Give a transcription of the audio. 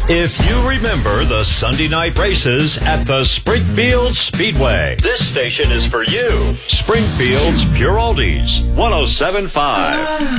If you remember the Sunday night races at the Springfield Speedway, this station is for you. Springfield's Pure Oldies, 107.5.